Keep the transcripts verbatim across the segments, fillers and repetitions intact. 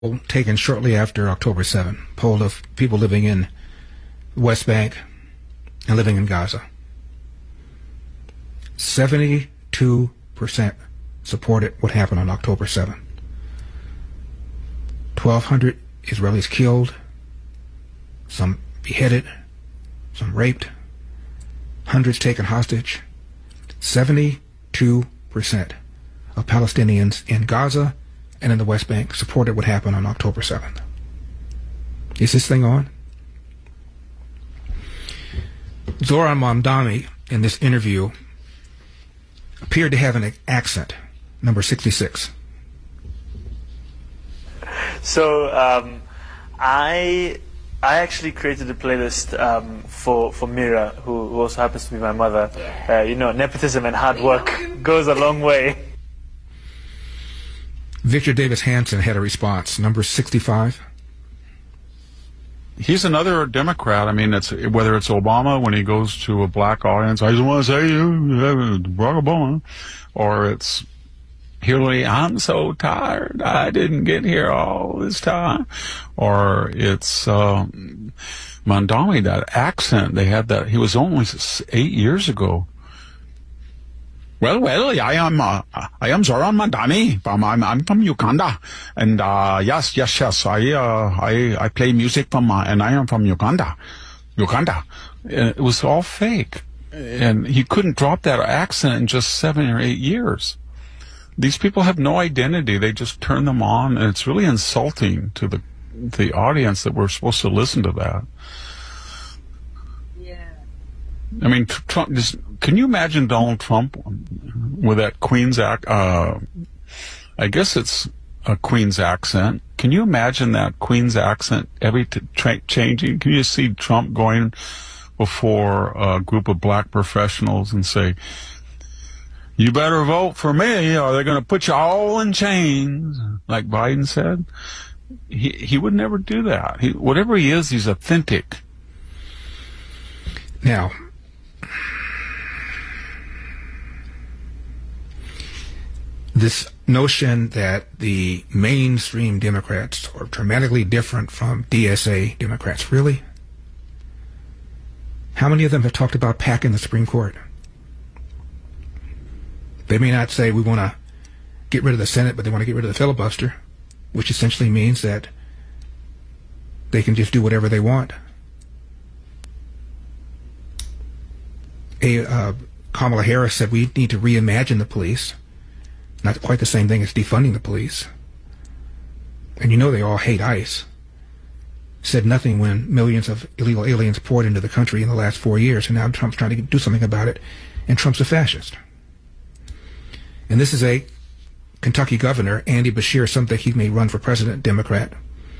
taken shortly after October seventh, poll of people living in the West Bank and living in Gaza. seventy-two percent supported what happened on October seventh. twelve hundred Israelis killed, some beheaded, some raped, hundreds taken hostage. seventy-two percent of Palestinians in Gaza and in the West Bank supported what happened on October seventh. Is this thing on? Zohran Mamdani, in this interview, appeared to have an accent, number sixty-six. So um, I I actually created a playlist um, for for Mira, who, who also happens to be my mother. Uh, you know, nepotism and hard work goes a long way. Victor Davis Hanson had a response, number sixty-five. He's another Democrat. I mean, it's whether it's Obama when he goes to a black audience, I just want to say you, Barack Obama, or it's Hillary, I'm so tired, I didn't get here all this time, or it's um, Mamdani, that accent they had. That he was only eight years ago. Well, well, I am, uh, I am Zohran Mamdani. I'm, I'm, I'm from Uganda, and uh, yes, yes, yes. I, uh, I, I play music from, uh, and I am from Uganda, Uganda. And it was all fake, and he couldn't drop that accent in just seven or eight years. These people have no identity. They just turn them on, and it's really insulting to the the audience that we're supposed to listen to that. Yeah. I mean, Trump. Just, can you imagine Donald Trump with that Queen's ac- uh I guess it's a Queen's accent. Can you imagine that Queen's accent every t- tra- changing? Can you see Trump going before a group of black professionals and say, "You better vote for me, or they're going to put you all in chains," like Biden said? He he would never do that. He, whatever he is, he's authentic. Now, this notion that the mainstream Democrats are dramatically different from D S A Democrats, really? How many of them have talked about packing the Supreme Court? They may not say we want to get rid of the Senate, but they want to get rid of the filibuster, which essentially means that they can just do whatever they want. A, uh, Kamala Harris said we need to reimagine the police. Not quite the same thing as defunding the police. And you know they all hate ICE. Said nothing when millions of illegal aliens poured into the country in the last four years, and now Trump's trying to do something about it, and Trump's a fascist. And this is a Kentucky governor, Andy Beshear, something he may run for president, Democrat,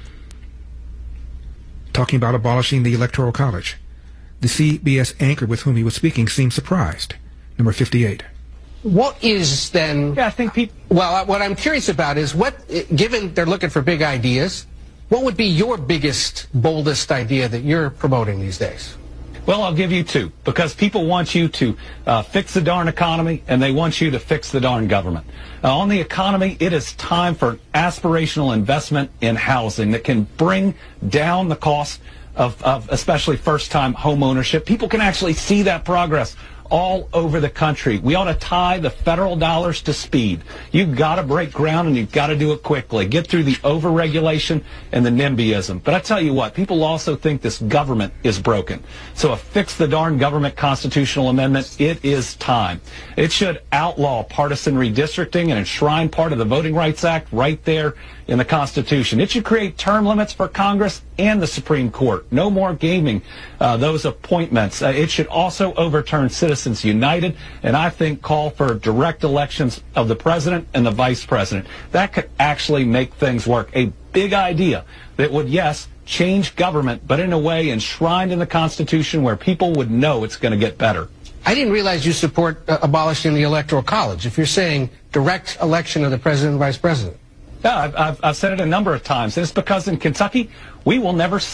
talking about abolishing the Electoral College. The C B S anchor with whom he was speaking seemed surprised. Number fifty-eight. What is then... Yeah, I think people... Well, what I'm curious about is what, given they're looking for big ideas, what would be your biggest, boldest idea that you're promoting these days? Well, I'll give you two, because people want you to uh, fix the darn economy, and they want you to fix the darn government. Uh, on the economy, it is time for aspirational investment in housing that can bring down the cost of, of especially first-time home ownership. People can actually see that progress all over the country. We ought to tie the federal dollars to speed. You've got to break ground, and you've got to do it quickly. Get through the overregulation and the NIMBYism. But I tell you what, people also think this government is broken. So a fix the darn government constitutional amendment, it is time. It should outlaw partisan redistricting and enshrine part of the Voting Rights Act right there in the Constitution. It should create term limits for Congress and the Supreme Court. No more gaming uh, those appointments. Uh, it should also overturn Citizens United, and I think call for direct elections of the president and the vice president. That could actually make things work. A big idea that would, yes, change government, but in a way enshrined in the Constitution where people would know it's going to get better. I didn't realize you support uh, abolishing the Electoral College. If you're saying direct election of the president and vice president. Yeah, I've, I've, I've said it a number of times, and it's because in Kentucky, we will never see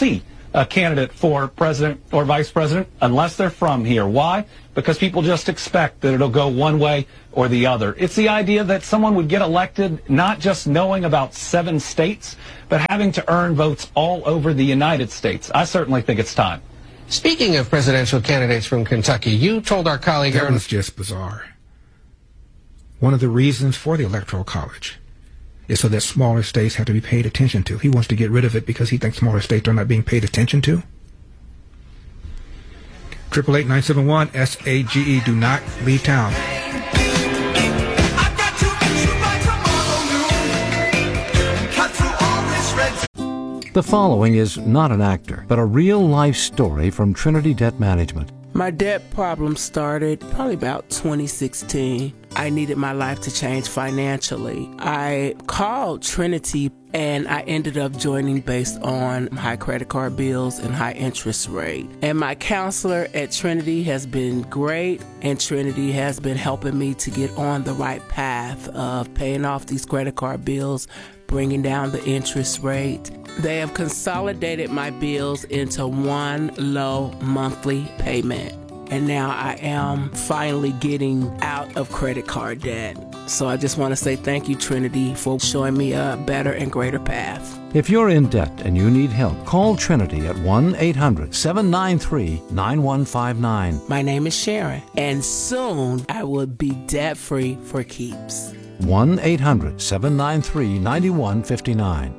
a candidate for president or vice president unless they're from here. Why? Because people just expect that it'll go one way or the other. It's the idea that someone would get elected not just knowing about seven states, but having to earn votes all over the United States. I certainly think it's time. Speaking of presidential candidates from Kentucky, you told our colleague That Aaron... was just bizarre. One of the reasons for the Electoral College is so that smaller states have to be paid attention to. He wants to get rid of it because he thinks smaller states are not being paid attention to. Triple eight nine seven one S A G E. Do not leave town. The following is not an actor, but a real-life story from Trinity Debt Management. My debt problem started probably about twenty sixteen. I needed my life to change financially. I called Trinity and I ended up joining based on high credit card bills and high interest rate. And my counselor at Trinity has been great, and Trinity has been helping me to get on the right path of paying off these credit card bills, bringing down the interest rate. They have consolidated my bills into one low monthly payment. And now I am finally getting out of credit card debt. So I just want to say thank you, Trinity, for showing me a better and greater path. If you're in debt and you need help, call Trinity at one eight hundred seven nine three nine one five nine. My name is Sharon, and soon I will be debt-free for keeps. one eight hundred seven nine three nine one five nine.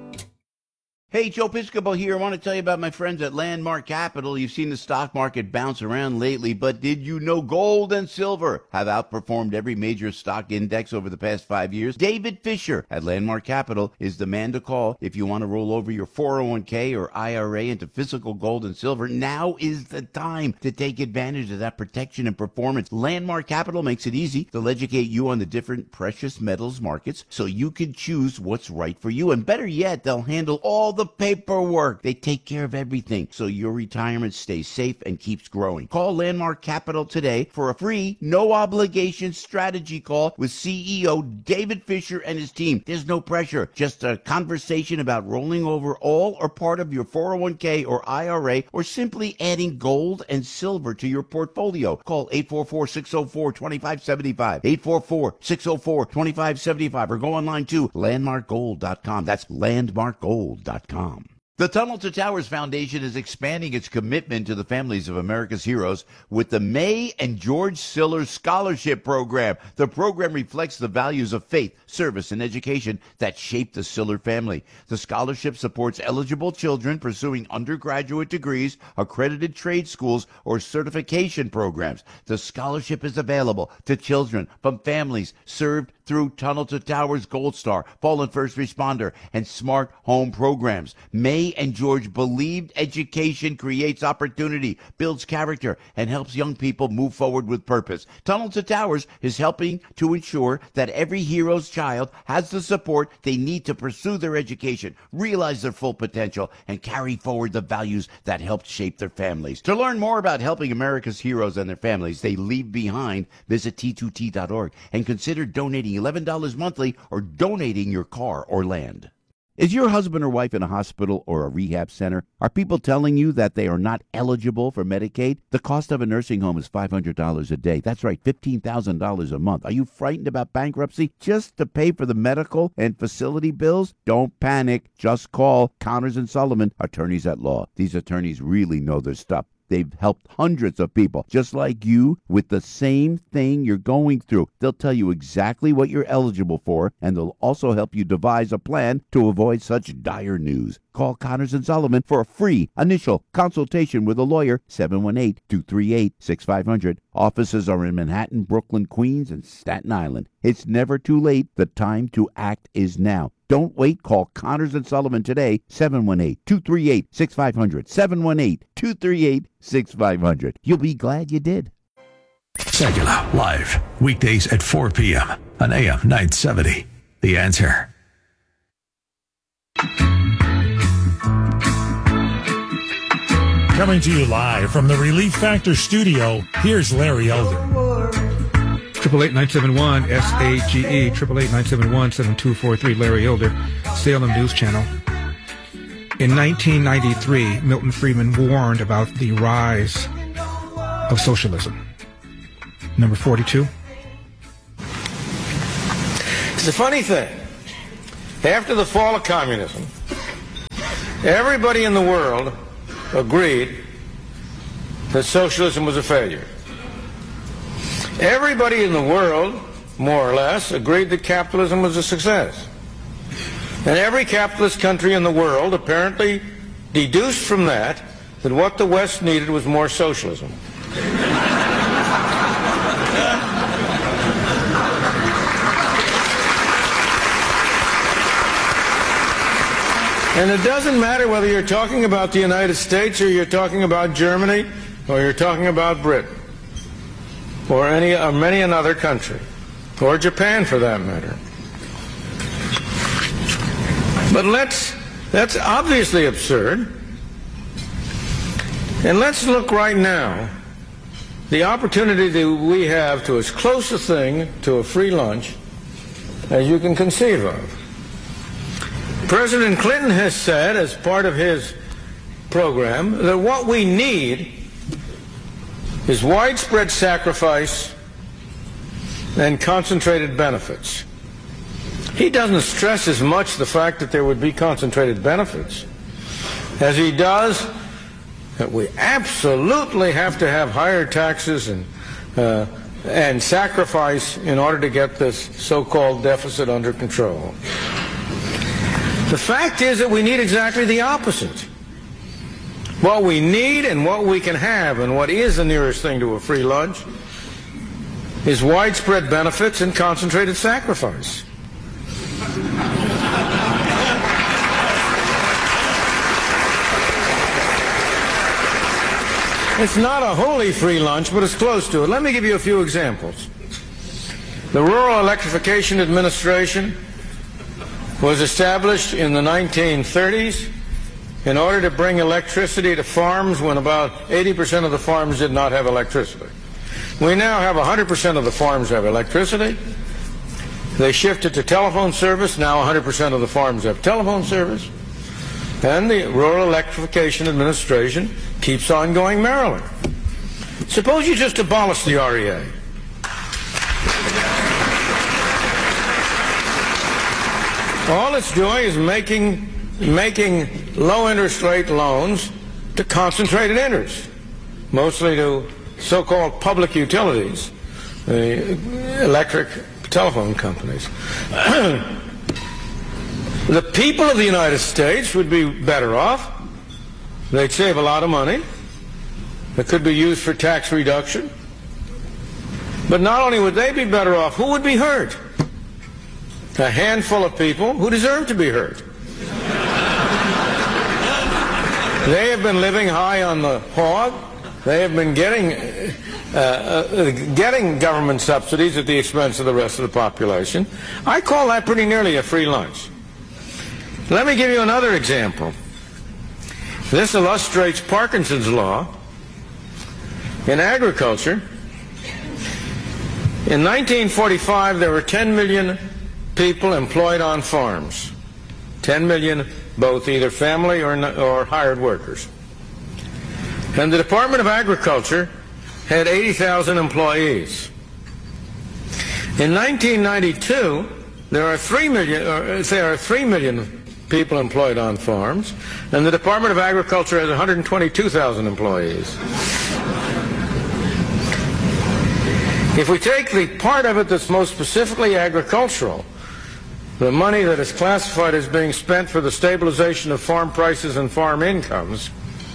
Hey, Joe Piscopo here. I want to tell you about my friends at Landmark Capital. You've seen the stock market bounce around lately, but did you know gold and silver have outperformed every major stock index over the past five years? David Fisher at Landmark Capital is the man to call if you want to roll over your four oh one k or I R A into physical gold and silver. Now is the time to take advantage of that protection and performance. Landmark Capital makes it easy. They'll educate you on the different precious metals markets so you can choose what's right for you. And better yet, they'll handle all the paperwork. They take care of everything so your retirement stays safe and keeps growing. Call Landmark Capital today for a free, no obligation strategy call with C E O David Fisher and his team. There's no pressure, just a conversation about rolling over all or part of your four oh one k or I R A, or simply adding gold and silver to your portfolio. Call eight four four, six oh four, two five seven five, eight four four, six oh four, two five seven five, or go online to landmark gold dot com. That's landmark gold dot com. The Tunnel to Towers Foundation is expanding its commitment to the families of America's heroes with the May and George Siller Scholarship Program. The program reflects the values of faith, service, and education that shaped the Siller family. The scholarship supports eligible children pursuing undergraduate degrees, accredited trade schools, or certification programs. The scholarship is available to children from families served through Tunnel to Towers Gold Star, Fallen First Responder, and Smart Home programs. May and George believed education creates opportunity, builds character, and helps young people move forward with purpose. Tunnel to Towers is helping to ensure that every hero's child has the support they need to pursue their education, realize their full potential, and carry forward the values that helped shape their families. To learn more about helping America's heroes and their families they leave behind, visit T two T dot org and consider donating eleven dollars monthly or donating your car or land. Is your husband or wife in a hospital or a rehab center? Are people telling you that they are not eligible for Medicaid? The cost of a nursing home is five hundred dollars a day. That's right, fifteen thousand dollars a month. Are you frightened about bankruptcy just to pay for the medical and facility bills? Don't panic. Just call Connors and Sullivan, attorneys at law. These attorneys really know their stuff. They've helped hundreds of people just like you with the same thing you're going through. They'll tell you exactly what you're eligible for, and they'll also help you devise a plan to avoid such dire news. Call Connors and Sullivan for a free initial consultation with a lawyer, seven one eight, two three eight, six five zero zero. Offices are in Manhattan, Brooklyn, Queens, and Staten Island. It's never too late. The time to act is now. Don't wait. Call Connors and Sullivan today, seven one eight, two three eight, six five zero zero, seven one eight, two three eight, six five zero zero. You'll be glad you did. Segula, live, weekdays at four p.m. on A M nine seventy. The Answer. Coming to you live from the Relief Factor studio, here's Larry Elder. Triple eight nine seven one S A G E, triple eight nine seven one seven two four three. Larry Elder, Salem News Channel. In nineteen ninety-three, Milton Friedman warned about the rise of socialism. Number forty-two. It's a funny thing. After the fall of communism, everybody in the world agreed that socialism was a failure. Everybody in the world, more or less, agreed that capitalism was a success. And every capitalist country in the world apparently deduced from that that what the West needed was more socialism. And it doesn't matter whether you're talking about the United States or you're talking about Germany or you're talking about Britain or any or many another country or Japan for that matter. But let's that's obviously absurd. And let's look right now. The opportunity that we have to as close a thing to a free lunch as you can conceive of. President Clinton has said, as part of his program, that what we need is widespread sacrifice and concentrated benefits. He doesn't stress as much the fact that there would be concentrated benefits as he does that we absolutely have to have higher taxes and uh, and sacrifice in order to get this so-called deficit under control. The fact is that we need exactly the opposite. What we need and what we can have and what is the nearest thing to a free lunch is widespread benefits and concentrated sacrifice. It's not a wholly free lunch, but it's close to it. Let me give you a few examples. The Rural Electrification Administration was established in the nineteen thirties in order to bring electricity to farms when about eighty percent of the farms did not have electricity. We now have one hundred percent of the farms have electricity. They shifted to telephone service. Now one hundred percent of the farms have telephone service. And the Rural Electrification Administration keeps on going merrily. Suppose you just abolish the R E A. All it's doing is making, making low interest rate loans to concentrated interest, mostly to so-called public utilities, the electric telephone companies. The people of the United States would be better off. They'd save a lot of money that could be used for tax reduction. But not only would they be better off, who would be hurt? A handful of people who deserve to be hurt. They have been living high on the hog. They have been getting uh, uh, getting government subsidies at the expense of the rest of the population. I call that pretty nearly a free lunch. Let me give you another example. This illustrates Parkinson's law. In agriculture, in nineteen forty-five, there were ten million people employed on farms. ten million, both either family or, or hired workers. And the Department of Agriculture had eighty thousand employees. In nineteen ninety-two, there are three million, or there are three million people employed on farms, and the Department of Agriculture has one hundred twenty-two thousand employees. If we take the part of it that's most specifically agricultural, the money that is classified as being spent for the stabilization of farm prices and farm incomes,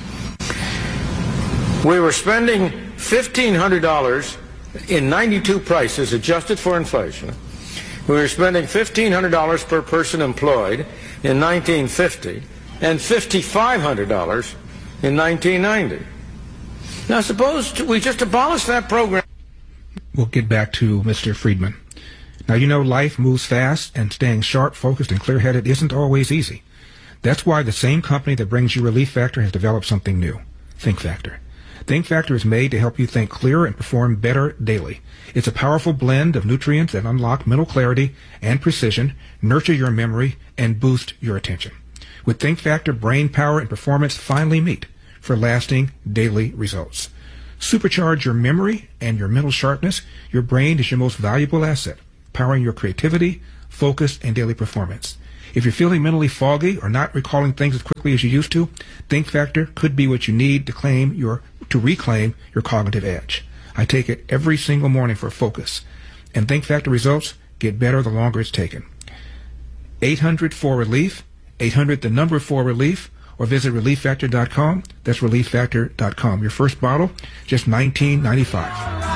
we were spending fifteen hundred dollars in ninety-two prices adjusted for inflation. We were spending fifteen hundred dollars per person employed in nineteen fifty and five thousand five hundred dollars in nineteen ninety. Now suppose we just abolish that program. We'll get back to Mister Friedman. Now, you know, life moves fast, and staying sharp, focused, and clear-headed isn't always easy. That's why the same company that brings you Relief Factor has developed something new, Think Factor. Think Factor is made to help you think clearer and perform better daily. It's a powerful blend of nutrients that unlock mental clarity and precision, nurture your memory, and boost your attention. With Think Factor, brain power and performance finally meet for lasting daily results. Supercharge your memory and your mental sharpness. Your brain is your most valuable asset, powering your creativity, focus, and daily performance. If you're feeling mentally foggy or not recalling things as quickly as you used to, Think Factor could be what you need to claim your to reclaim your cognitive edge. I take it every single morning for focus, and Think Factor results get better the longer it's taken. eight hundred four relief, eight hundred the number four relief, or visit relief factor dot com. That's relief factor dot com. Your first bottle, just nineteen ninety-five.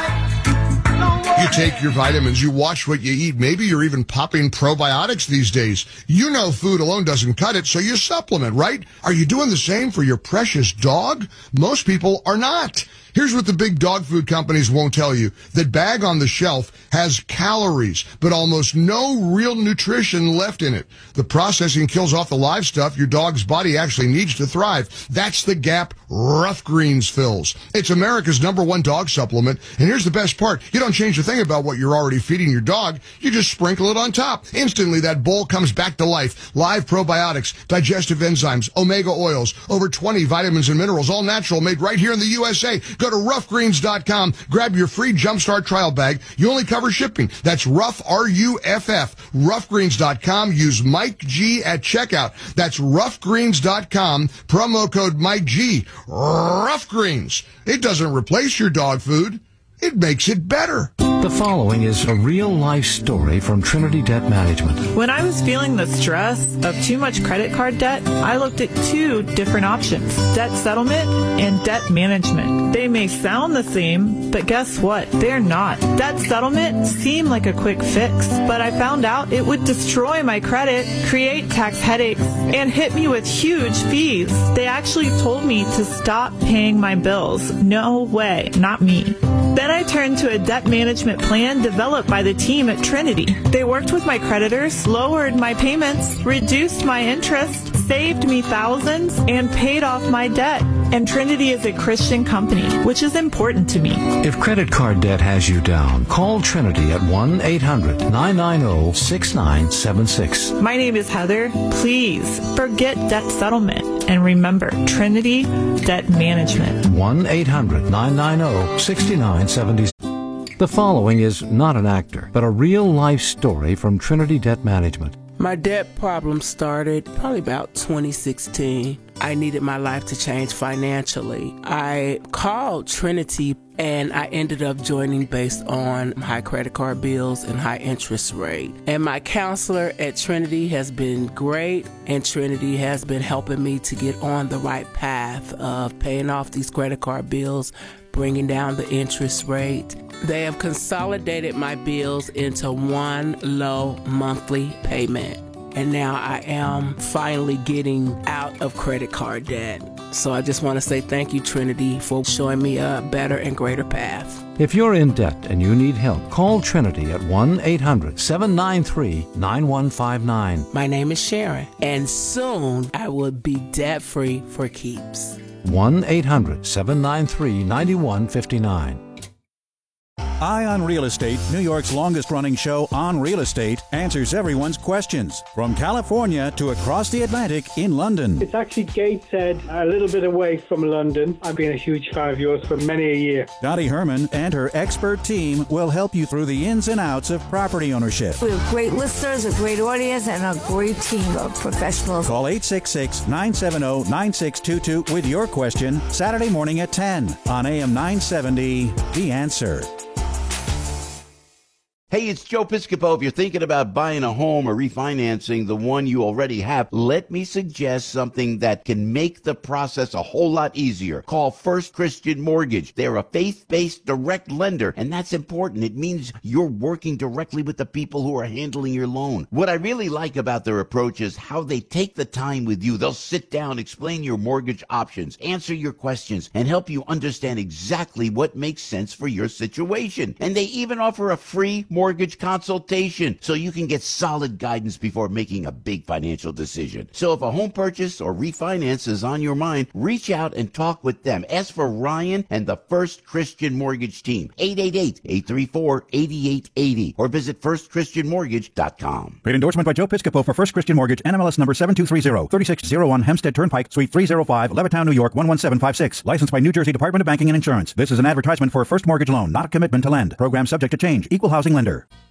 You take your vitamins, you watch what you eat. Maybe you're even popping probiotics these days. You know food alone doesn't cut it, so you supplement, right? Are you doing the same for your precious dog? Most people are not. Here's what the big dog food companies won't tell you. That bag on the shelf has calories, but almost no real nutrition left in it. The processing kills off the live stuff your dog's body actually needs to thrive. That's the gap Rough Greens fills. It's America's number one dog supplement, and here's the best part. You don't change a thing about what you're already feeding your dog. You just sprinkle it on top. Instantly, that bowl comes back to life. Live probiotics, digestive enzymes, omega oils, over twenty vitamins and minerals, all natural, made right here in the U S A. Go to rough greens dot com. Grab your free Jumpstart trial bag. You only cover shipping. That's Rough, R U F F. rough greens dot com. Use Mike G at checkout. That's rough greens dot com. Promo code Mike G. Rough Greens. It doesn't replace your dog food. It makes it better. The following is a real-life story from Trinity Debt Management. When I was feeling the stress of too much credit card debt, I looked at two different options, debt settlement and debt management. They may sound the same, but guess what? They're not. Debt settlement seemed like a quick fix, but I found out it would destroy my credit, create tax headaches, and hit me with huge fees. They actually told me to stop paying my bills. No way, not me. Then I turned to a debt management plan developed by the team at Trinity. They worked with my creditors, lowered my payments, reduced my interest, saved me thousands, and paid off my debt. And Trinity is a Christian company, which is important to me. If credit card debt has you down, call Trinity at one eight hundred nine nine zero six nine seven six. My name is Heather. Please forget debt settlement and remember Trinity Debt Management. one eight hundred nine nine zero six nine seven zero. The following is not an actor, but a real-life story from Trinity Debt Management. My debt problem started probably about twenty sixteen. I needed my life to change financially. I called Trinity and I ended up joining based on high credit card bills and high interest rate. And my counselor at Trinity has been great, and Trinity has been helping me to get on the right path of paying off these credit card bills, bringing down the interest rate. They have consolidated my bills into one low monthly payment. And now I am finally getting out of credit card debt. So I just want to say thank you, Trinity, for showing me a better and greater path. If you're in debt and you need help, call Trinity at one eight hundred seven nine three nine one five nine. My name is Sharon, and soon I will be debt-free for keeps. one eight hundred seven nine three nine one five nine. Eye on Real Estate, New York's longest-running show on real estate, answers everyone's questions. From California to across the Atlantic in London. It's actually Gateshead, a little bit away from London. I've been a huge fan of yours for many a year. Dottie Herman and her expert team will help you through the ins and outs of property ownership. We have great listeners, a great audience, and a great team of professionals. Call eight six six nine seven zero nine six two two with your question Saturday morning at ten on A M nine seventy, The Answer. Hey, it's Joe Piscopo. If you're thinking about buying a home or refinancing the one you already have, let me suggest something that can make the process a whole lot easier. Call First Christian Mortgage. They're a faith-based direct lender, and that's important. It means you're working directly with the people who are handling your loan. What I really like about their approach is how they take the time with you. They'll sit down, explain your mortgage options, answer your questions, and help you understand exactly what makes sense for your situation. And they even offer a free mortgage consultation so you can get solid guidance before making a big financial decision. So if a home purchase or refinance is on your mind, reach out and talk with them. Ask for Ryan and the First Christian Mortgage Team, eight eight eight, eight three four, eight eight eight zero, or visit first christian mortgage dot com. Paid endorsement by Joe Piscopo for First Christian Mortgage, N M L S number seven two three zero, thirty-six oh one Hempstead Turnpike, Suite three oh five, Levittown, New York, one one seven five six. Licensed by New Jersey Department of Banking and Insurance. This is an advertisement for a first mortgage loan, not a commitment to lend. Program subject to change. Equal housing lender.